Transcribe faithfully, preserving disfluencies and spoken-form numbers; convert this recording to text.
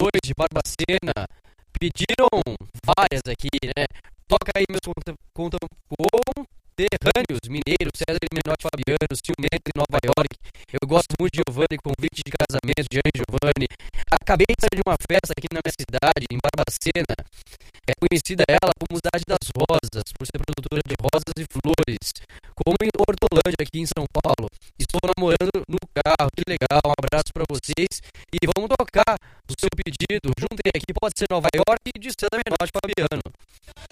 dois de Barbacena. Pediram várias aqui, né? Toca aí meus conterrâneos mineiros, César Menotti Fabiano, Ciumento em Nova York. Eu gosto muito de Giovanni, convite de casamento de Anjo Giovanni. Acabei de sair de uma festa aqui na minha cidade, em Barbacena. É conhecida ela como Cidade das Rosas, por ser produtora de rosas e flores, como em Hortolândia, aqui em São Paulo. Estou namorando no carro, que legal, um abraço para vocês. E vamos tocar o seu pedido, juntem aqui, pode ser Nova York e de César Menotti Fabiano.